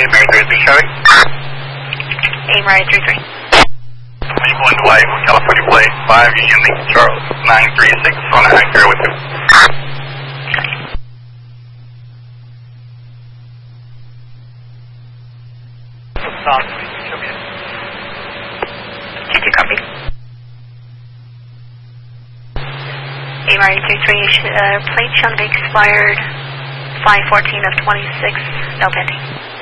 Mary 33 Charlie. Mary 33. One Dwight, California plate, 5 Union Link, Charles, 936, on a high carrier with you. South, show me. Did you copy? Mary 33, plate shown to be expired 5/14 of 26, no pending.